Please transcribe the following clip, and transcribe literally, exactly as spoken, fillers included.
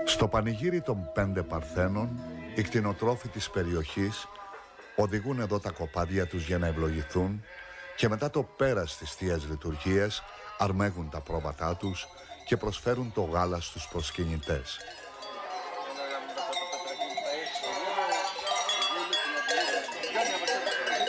Στο πανηγύρι των πέντε Παρθένων, οι κτηνοτρόφοι της περιοχής οδηγούν εδώ τα κοπάδια τους για να ευλογηθούν και μετά το πέρας της Θείας Λειτουργίας αρμέγουν τα πρόβατά τους και προσφέρουν το γάλα στους προσκυνητές.